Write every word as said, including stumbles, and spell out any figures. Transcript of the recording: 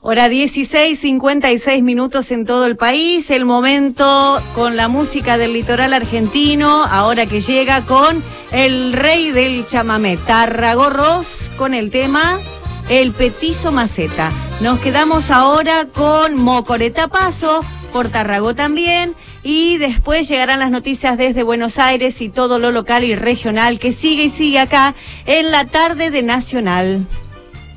Hora dieciséis, cincuenta y seis minutos en todo el país, el momento con la música del litoral argentino, ahora que llega con el rey del chamamé, Tarragorros, con el tema El Petizo Maceta. Nos quedamos ahora con Mocoreta Paso, por Tarragó también, y después llegarán las noticias desde Buenos Aires y todo lo local y regional que sigue y sigue acá en la tarde de Nacional.